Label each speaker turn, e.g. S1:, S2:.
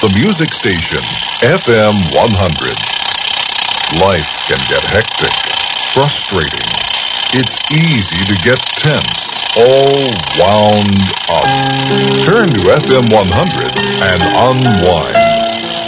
S1: The music station, FM 100. Life can get hectic, frustrating. It's easy to get tense, all wound up. Turn to FM 100 and unwind.